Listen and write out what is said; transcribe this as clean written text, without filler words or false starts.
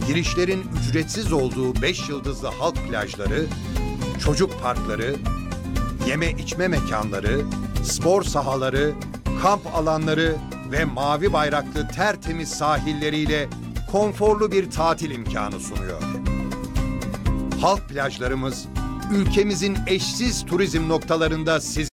girişlerin ücretsiz olduğu 5 yıldızlı halk plajları, çocuk parkları, yeme içme mekanları, spor sahaları, kamp alanları ve mavi bayraklı tertemiz sahilleriyle konforlu bir tatil imkanı sunuyor. Halk plajlarımız ülkemizin eşsiz turizm noktalarında sizi